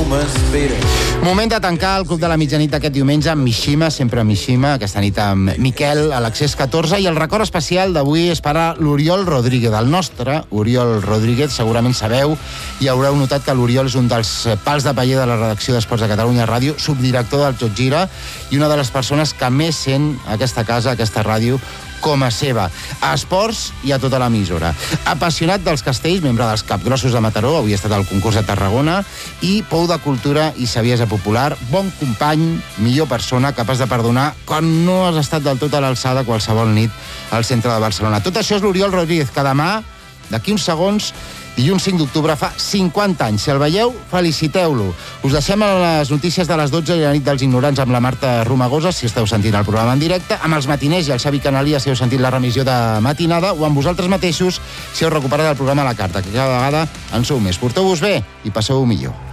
m'espera. Moment de tancar el Club de la Mitjanit d'aquest diumenge amb Mishima, sempre amb Mishima, aquesta nit amb Miquel a l'Accés 14, i el record especial d'avui és per a l'Oriol Rodríguez, el nostre Oriol Rodríguez. Segurament sabeu i haureu notat que l'Oriol és un dels pals de paller de la redacció d'Esports de Catalunya Ràdio, subdirector del Tot Gira, i una de les persones que més sent aquesta casa, aquesta ràdio, com a seva, a esports i a tota l'emissora. Apassionat dels castells, membre dels Capgrossos de Mataró, avui ha estat al concurs de Tarragona, i pou de cultura i saviesa popular, bon company, millor persona, capaç de perdonar quan no has estat del tot a l'alçada qualsevol nit al centre de Barcelona. Tot això és l'Oriol Rodríguez, que demà, d'aquí uns segons, dilluns 5 d'octubre, fa 50 anys. Si el veieu, feliciteu-lo. Us deixem a les notícies de les 12 i la nit dels ignorants amb la Marta Romagosa, si esteu sentint el programa en directe, amb els matiners i el Xavi Canalia, si heu sentit la remissió de matinada, o amb vosaltres mateixos, si heu recuperat el programa a la carta, que cada vegada en sou més. Porteu-vos bé i passeu-ho millor.